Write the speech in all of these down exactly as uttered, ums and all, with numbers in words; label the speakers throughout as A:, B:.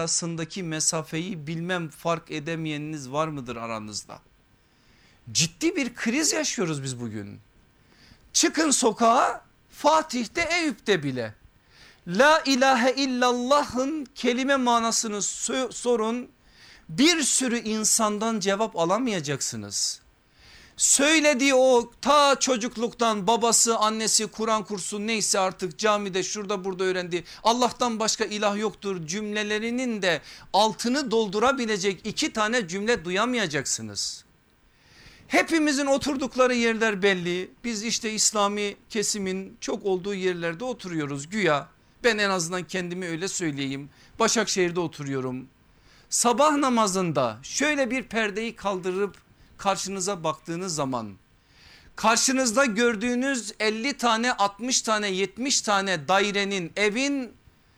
A: arasındaki mesafeyi bilmem fark edemeyeniniz var mıdır aranızda? Ciddi bir kriz yaşıyoruz biz bugün. Çıkın sokağa, Fatih'te, Eyüp'te bile La ilahe illallah'ın kelime manasını sorun, bir sürü insandan cevap alamayacaksınız. Söylediği o ta çocukluktan babası annesi Kur'an kursu neyse artık camide şurada burada öğrendiği Allah'tan başka ilah yoktur cümlelerinin de altını doldurabilecek iki tane cümle duyamayacaksınız. Hepimizin oturdukları yerler belli. Biz işte İslami kesimin çok olduğu yerlerde oturuyoruz güya. Ben en azından kendimi öyle söyleyeyim. Başakşehir'de oturuyorum. Sabah namazında şöyle bir perdeyi kaldırıp karşınıza baktığınız zaman karşınızda gördüğünüz elli tane altmış tane yetmiş tane dairenin evin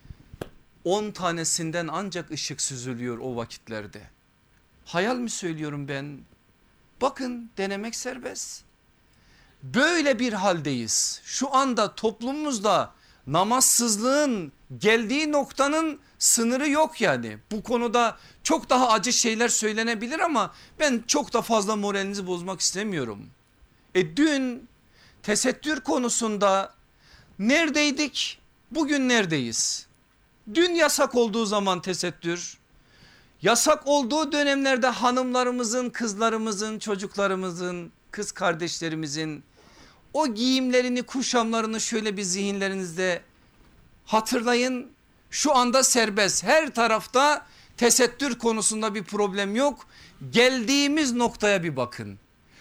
A: on tanesinden ancak ışık süzülüyor o vakitlerde. Hayal mi söylüyorum ben? Bakın denemek serbest. Böyle bir haldeyiz. Şu anda toplumumuzda namazsızlığın geldiği noktanın sınırı yok yani. Bu konuda çok daha acı şeyler söylenebilir ama ben çok da fazla moralinizi bozmak istemiyorum. E dün tesettür konusunda neredeydik? Bugün neredeyiz? Dün yasak olduğu zaman tesettür, yasak olduğu dönemlerde hanımlarımızın, kızlarımızın, çocuklarımızın, kız kardeşlerimizin o giyimlerini, kuşamlarını şöyle bir zihinlerinizde hatırlayın. Şu anda serbest, her tarafta tesettür konusunda bir problem yok. Geldiğimiz noktaya bir bakın.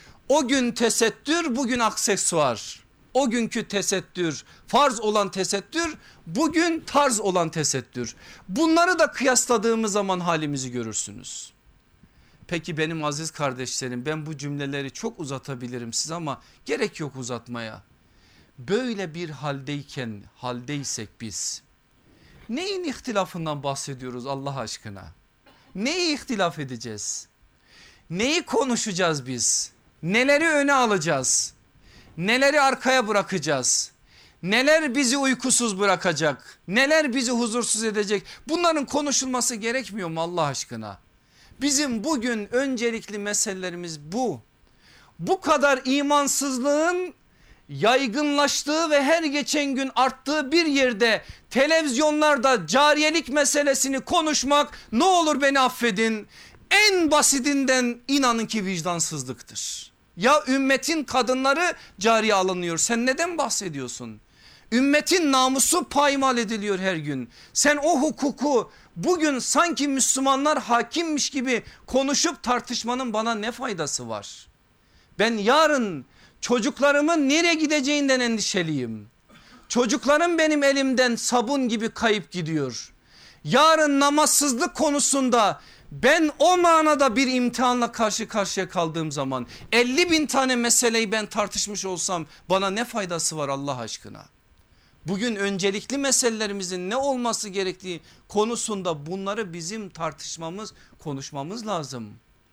A: O gün tesettür, bugün aksesuar. O günkü tesettür, farz olan tesettür, bugün tarz olan tesettür. Bunları da kıyasladığımız zaman halimizi görürsünüz. Peki benim aziz kardeşlerim, ben bu cümleleri çok uzatabilirim size ama gerek yok uzatmaya. Böyle bir haldeyken, haldeysek biz neyin ihtilafından bahsediyoruz Allah aşkına? Neyi ihtilaf edeceğiz? Neyi konuşacağız biz? Neleri öne alacağız? Neleri arkaya bırakacağız? Neler bizi uykusuz bırakacak? Neler bizi huzursuz edecek? Bunların konuşulması gerekmiyor mu Allah aşkına? Bizim bugün öncelikli meselelerimiz bu. Bu kadar imansızlığın yaygınlaştığı ve her geçen gün arttığı bir yerde televizyonlarda cariyelik meselesini konuşmak, ne olur beni affedin, en basitinden inanın ki vicdansızlıktır. Ya ümmetin kadınları cariye alınıyor, sen neden bahsediyorsun? Ümmetin namusu paymal ediliyor her gün. Sen o hukuku bugün sanki Müslümanlar hakimmiş gibi konuşup tartışmanın bana ne faydası var? Ben yarın çocuklarımın nereye gideceğinden endişeliyim. Çocuklarım benim elimden sabun gibi kayıp gidiyor. Yarın namazsızlık konusunda ben o manada bir imtihanla karşı karşıya kaldığım zaman elli bin tane meseleyi ben tartışmış olsam bana ne faydası var Allah aşkına? Bugün öncelikli meselelerimizin ne olması gerektiği konusunda bunları bizim tartışmamız, konuşmamız lazım.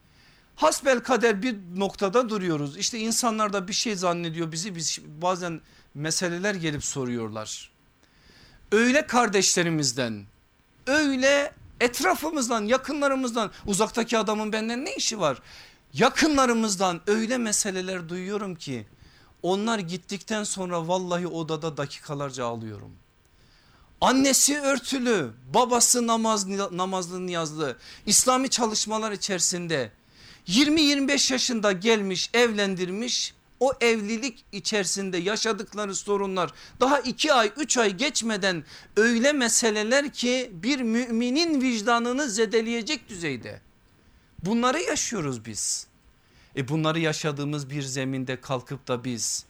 A: Hasbelkader bir noktada duruyoruz. İşte insanlar da bir şey zannediyor bizi, biz bazen meseleler gelip soruyorlar. Öyle kardeşlerimizden, öyle etrafımızdan, yakınlarımızdan, uzaktaki adamın benden ne işi var? Yakınlarımızdan öyle meseleler duyuyorum ki onlar gittikten sonra vallahi odada dakikalarca ağlıyorum. Annesi örtülü, babası namaz, namazlı niyazlı, İslami çalışmalar içerisinde yirmi yirmi beş yaşında gelmiş, evlendirmiş, o evlilik içerisinde yaşadıkları sorunlar daha iki ay üç ay geçmeden öyle meseleler ki bir müminin vicdanını zedeleyecek düzeyde. Bunları yaşıyoruz biz. E bunları yaşadığımız bir zeminde kalkıp da biz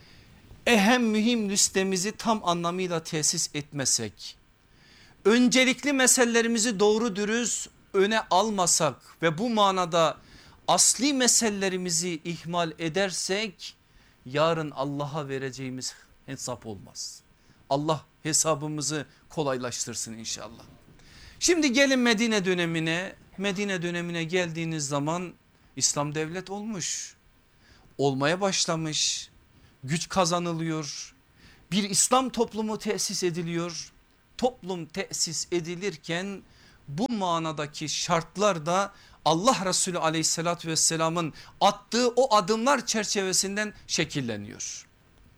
A: ehem mühim listemizi tam anlamıyla tesis etmesek, öncelikli meselelerimizi doğru dürüst öne almasak ve bu manada asli meselelerimizi ihmal edersek yarın Allah'a vereceğimiz hesap olmaz. Allah hesabımızı kolaylaştırsın inşallah. Şimdi gelin Medine dönemine. Medine dönemine geldiğiniz zaman İslam devlet olmuş, olmaya başlamış, güç kazanılıyor, bir İslam toplumu tesis ediliyor. Toplum tesis edilirken Bu manadaki şartlar da Allah Resulü aleyhissalatü vesselamın attığı o adımlar çerçevesinden şekilleniyor.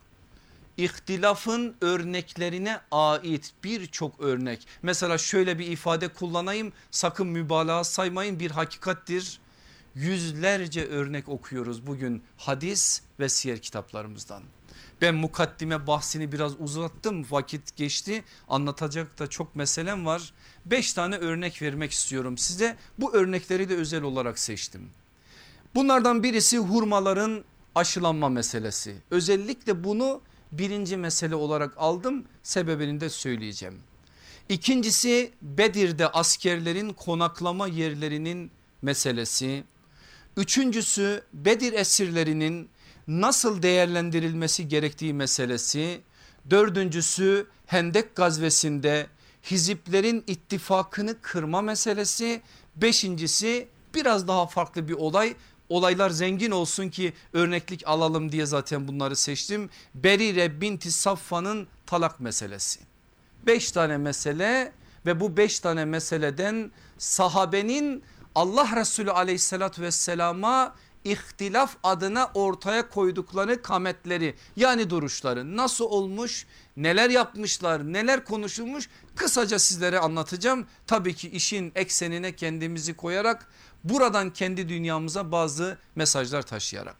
A: İhtilafın örneklerine ait birçok örnek. Mesela şöyle bir ifade kullanayım, sakın mübalağa saymayın, bir hakikattir. Yüzlerce örnek okuyoruz bugün hadis ve siyer kitaplarımızdan. Ben mukaddime bahsini biraz uzattım, vakit geçti, anlatacak da çok meselem var. Beş tane örnek vermek istiyorum size, bu örnekleri de özel olarak seçtim. Bunlardan birisi hurmaların aşılanma meselesi. Özellikle bunu birinci mesele olarak aldım, sebebini de söyleyeceğim. İkincisi Bedir'de askerlerin konaklama yerlerinin meselesi. Üçüncüsü Bedir esirlerinin nasıl değerlendirilmesi gerektiği meselesi. Dördüncüsü Hendek gazvesinde hiziplerin ittifakını kırma meselesi. Beşincisi biraz daha farklı bir olay. Olaylar zengin olsun ki örneklik alalım diye zaten bunları seçtim. Berire binti Saffa'nın talak meselesi. Beş tane mesele ve bu beş tane meseleden sahabenin Allah Resulü aleyhissalatü vesselama ihtilaf adına ortaya koydukları kametleri, yani duruşları nasıl olmuş, neler yapmışlar, neler konuşulmuş, kısaca sizlere anlatacağım. Tabii ki işin eksenine kendimizi koyarak, buradan kendi dünyamıza bazı mesajlar taşıyarak.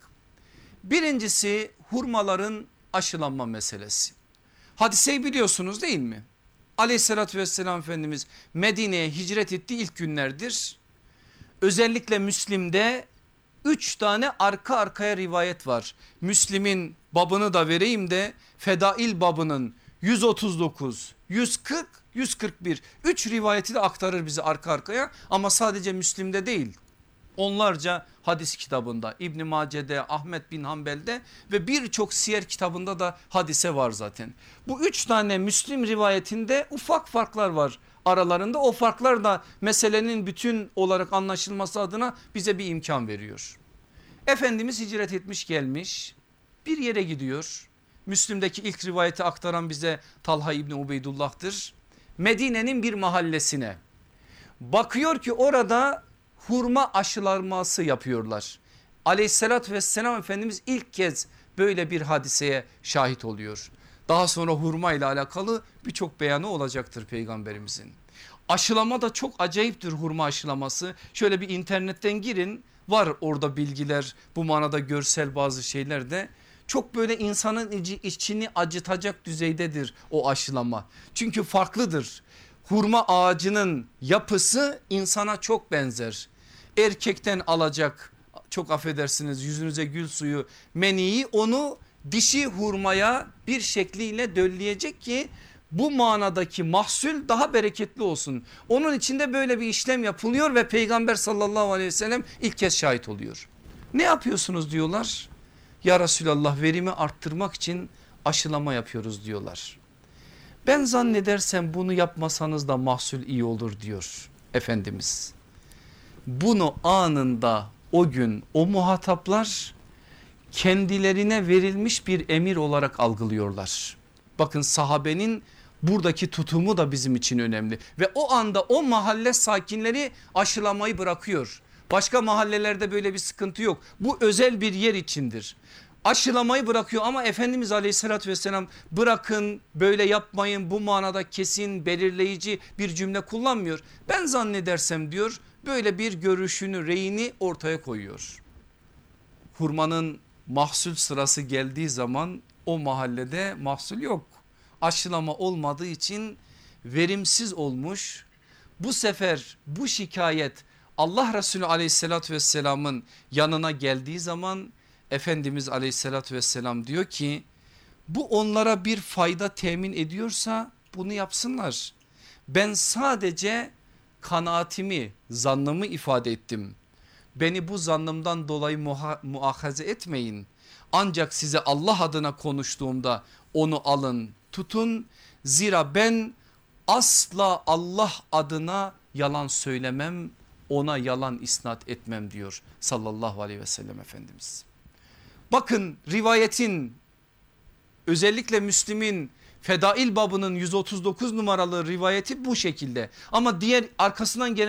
A: Birincisi hurmaların aşılanma meselesi. Hadiseyi biliyorsunuz değil mi? Aleyhissalatü vesselam Efendimiz Medine'ye hicret ettiği ilk günlerdir. Özellikle Müslim'de üç tane arka arkaya rivayet var. Müslim'in babını da vereyim de Fedail babının yüz otuz dokuz, yüz kırk, yüz kırk bir üç rivayeti de aktarır bize arka arkaya, ama sadece Müslim'de değil. Onlarca hadis kitabında, İbn Mace'de, Ahmet bin Hanbel'de ve birçok siyer kitabında da hadise var zaten. Bu üç tane Müslim rivayetinde ufak farklar var aralarında. O farklar da meselenin bütün olarak anlaşılması adına bize bir imkan veriyor. Efendimiz hicret etmiş gelmiş, bir yere gidiyor. Müslim'deki ilk rivayeti aktaran bize Talha İbni Ubeydullah'tır. Medine'nin bir mahallesine bakıyor ki orada hurma aşılaması yapıyorlar. Aleyhissalatü vesselam Efendimiz ilk kez böyle bir hadiseye şahit oluyor. Daha sonra hurma ile alakalı birçok beyanı olacaktır peygamberimizin. Aşılama da çok acayiptir, hurma aşılaması. Şöyle bir internetten girin, var orada bilgiler, bu manada görsel bazı şeyler de. Çok böyle insanın içini acıtacak düzeydedir o aşılama. Çünkü farklıdır. Hurma ağacının yapısı insana çok benzer. Erkekten alacak, çok affedersiniz, yüzünüze gül suyu meniyi, onu dişi hurmaya bir şekliyle dölleyecek ki bu manadaki mahsul daha bereketli olsun. Onun içinde böyle bir işlem yapılıyor ve Peygamber sallallahu aleyhi ve sellem ilk kez şahit oluyor. Ne yapıyorsunuz diyorlar. Ya Resulallah, verimi arttırmak için aşılama yapıyoruz diyorlar. Ben zannedersem bunu yapmasanız da mahsul iyi olur diyor Efendimiz. Bunu anında o gün o muhataplar kendilerine verilmiş bir emir olarak algılıyorlar. Bakın sahabenin buradaki tutumu da bizim için önemli ve o anda o mahalle sakinleri aşılamayı bırakıyor. Başka mahallelerde böyle bir sıkıntı yok. Bu özel bir yer içindir. Aşılamayı bırakıyor ama Efendimiz aleyhissalatü vesselam bırakın, böyle yapmayın, bu manada kesin belirleyici bir cümle kullanmıyor. Ben zannedersem diyor, böyle bir görüşünü, reyini ortaya koyuyor. Hurmanın mahsul sırası geldiği zaman o mahallede mahsul yok. Aşılama olmadığı için verimsiz olmuş. Bu sefer bu şikayet Allah Resulü aleyhissalatü vesselamın yanına geldiği zaman Efendimiz aleyhissalatü vesselam diyor ki, bu onlara bir fayda temin ediyorsa bunu yapsınlar. Ben sadece kanaatimi, zannımı ifade ettim. Beni bu zannımdan dolayı muha muahaze etmeyin. Ancak size Allah adına konuştuğumda onu alın, tutun. Zira ben asla Allah adına yalan söylemem, ona yalan isnat etmem diyor sallallahu aleyhi ve sellem Efendimiz. Bakın rivayetin, özellikle Müslim'in Fedail babının yüz otuz dokuz numaralı rivayeti bu şekilde ama diğer arkasından gelen